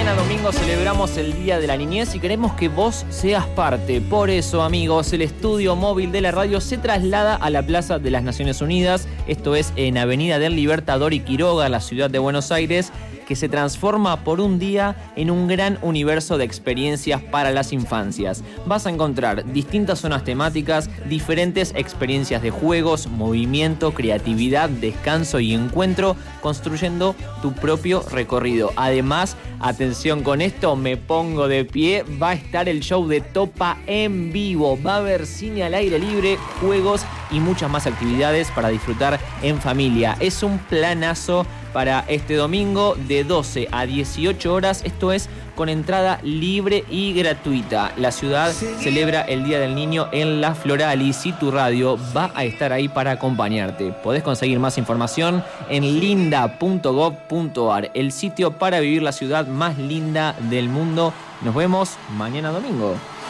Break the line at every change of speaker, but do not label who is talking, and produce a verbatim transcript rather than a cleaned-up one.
mañana domingo celebramos el Día de la Niñez y queremos que vos seas parte. Por eso, amigos, el estudio móvil de la radio se traslada a la Plaza de las Naciones Unidas. Esto es en Avenida del Libertador y Quiroga, la ciudad de Buenos Aires, que se transforma por un día en un gran universo de experiencias para las infancias. Vas a encontrar distintas zonas temáticas, diferentes experiencias de juegos, movimiento, creatividad, descanso y encuentro, construyendo tu propio recorrido. Además, atención con esto, me pongo de pie, va a estar el show de Topa en vivo, va a haber cine al aire libre, juegos y muchas más actividades para disfrutar en familia. Es un planazo para este domingo de doce a dieciocho horas, esto es con entrada libre y gratuita. La ciudad celebra el Día del Niño en La Floralis y tu radio va a estar ahí para acompañarte. Podés conseguir más información en linda punto gov punto ar, el sitio para vivir la ciudad más linda del mundo. Nos vemos mañana domingo.